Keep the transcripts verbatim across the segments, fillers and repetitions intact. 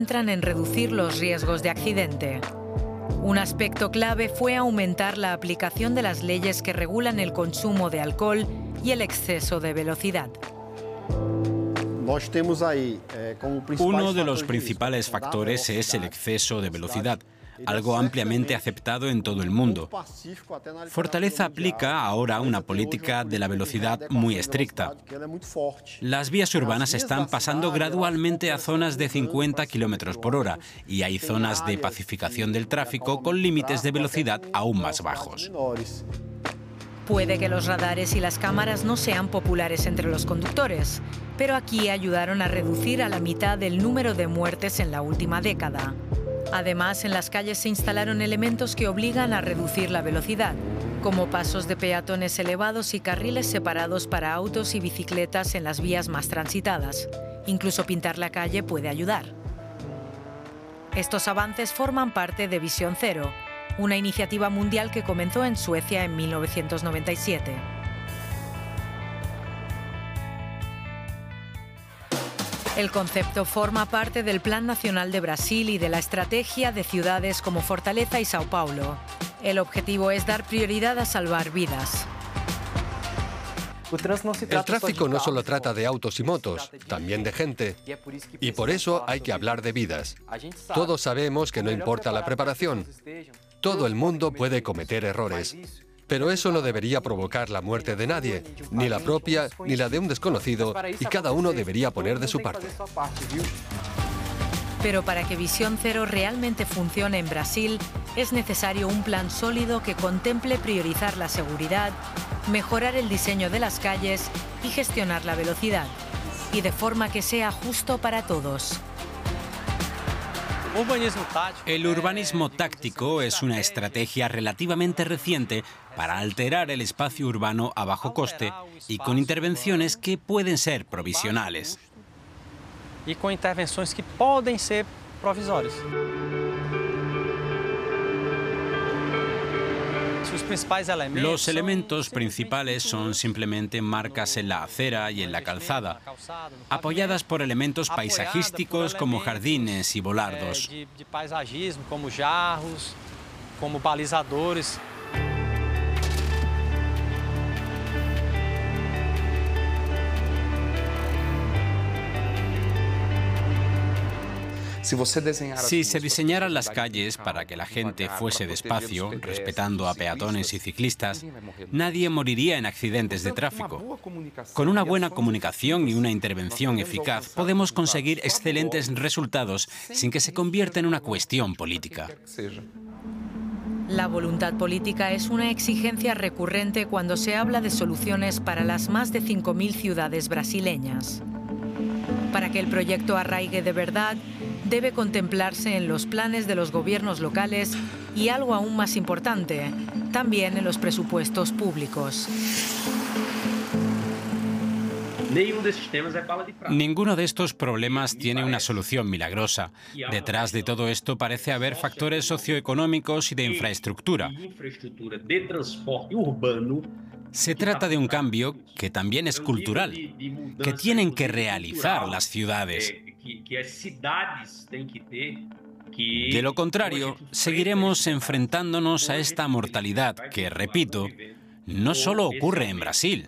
centran en reducir los riesgos de accidente. Un aspecto clave fue aumentar la aplicación de las leyes que regulan el consumo de alcohol y el exceso de velocidad. Uno de los principales factores es el exceso de velocidad, algo ampliamente aceptado en todo el mundo. Fortaleza aplica ahora una política de la velocidad muy estricta. Las vías urbanas están pasando gradualmente a zonas de cincuenta kilómetros por hora y hay zonas de pacificación del tráfico con límites de velocidad aún más bajos. Puede que los radares y las cámaras no sean populares entre los conductores, pero aquí ayudaron a reducir a la mitad el número de muertes en la última década. Además, en las calles se instalaron elementos que obligan a reducir la velocidad, como pasos de peatones elevados y carriles separados para autos y bicicletas en las vías más transitadas. Incluso pintar la calle puede ayudar. Estos avances forman parte de Visión Cero, una iniciativa mundial que comenzó en Suecia en mil novecientos noventa y siete. El concepto forma parte del Plan Nacional de Brasil y de la estrategia de ciudades como Fortaleza y Sao Paulo. El objetivo es dar prioridad a salvar vidas. El tráfico no solo trata de autos y motos, también de gente. Y por eso hay que hablar de vidas. Todos sabemos que no importa la preparación. Todo el mundo puede cometer errores. Pero eso no debería provocar la muerte de nadie, ni la propia ni la de un desconocido, y cada uno debería poner de su parte. Pero para que Visión Cero realmente funcione en Brasil, es necesario un plan sólido que contemple priorizar la seguridad, mejorar el diseño de las calles y gestionar la velocidad, y de forma que sea justo para todos. El urbanismo táctico es una estrategia relativamente reciente para alterar el espacio urbano a bajo coste y con intervenciones que pueden ser provisionales. Y con intervenciones que pueden ser provisorias. Los elementos principales son simplemente marcas en la acera y en la calzada, apoyadas por elementos paisajísticos como jardines y volardos. De paisajismo, como jarros, como balizadores. Si se diseñaran las calles para que la gente fuese despacio, respetando a peatones y ciclistas, nadie moriría en accidentes de tráfico. Con una buena comunicación y una intervención eficaz, podemos conseguir excelentes resultados sin que se convierta en una cuestión política. La voluntad política es una exigencia recurrente cuando se habla de soluciones para las más de cinco mil ciudades brasileñas. Para que el proyecto arraigue de verdad, debe contemplarse en los planes de los gobiernos locales y, algo aún más importante, también en los presupuestos públicos. Ninguno de estos problemas tiene una solución milagrosa. Detrás de todo esto parece haber factores socioeconómicos y de infraestructura. Se trata de un cambio que también es cultural, que tienen que realizar las ciudades. De lo contrario, seguiremos enfrentándonos a esta mortalidad que, repito, no solo ocurre en Brasil.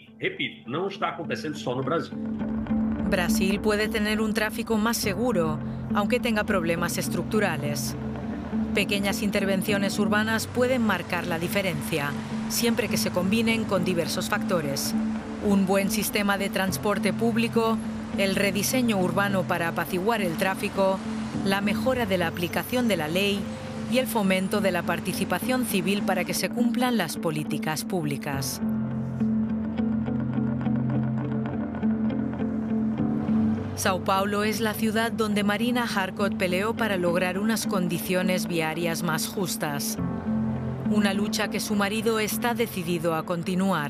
Brasil puede tener un tráfico más seguro, aunque tenga problemas estructurales. Pequeñas intervenciones urbanas pueden marcar la diferencia, siempre que se combinen con diversos factores. Un buen sistema de transporte público, el rediseño urbano para apaciguar el tráfico, la mejora de la aplicación de la ley y el fomento de la participación civil para que se cumplan las políticas públicas. Sao Paulo es la ciudad donde Marina Harcott peleó para lograr unas condiciones viarias más justas. Una lucha que su marido está decidido a continuar.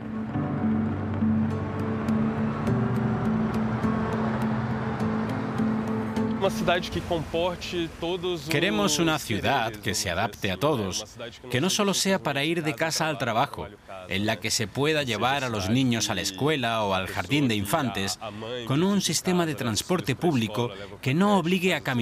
Queremos una ciudad que se adapte a todos, que no solo sea para ir de casa al trabajo, en la que se pueda llevar a los niños a la escuela o al jardín de infantes, con un sistema de transporte público que no obligue a caminar